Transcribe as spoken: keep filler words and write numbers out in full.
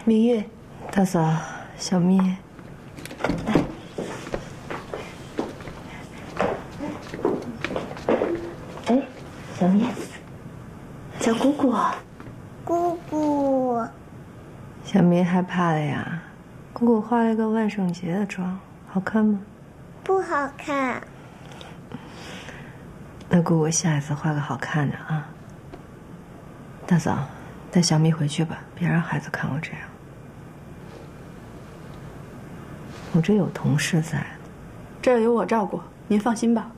明月，大嫂，小咪，来。哎，小咪，叫姑姑。 姑姑。 小咪害怕了呀？姑姑化了一个万圣节的妆，好看吗？ 不好看。 那姑姑下一次画个好看的啊。大嫂，带小咪回去吧，别让孩子看我这样。我这有同事在， 这儿有我照顾，您放心吧。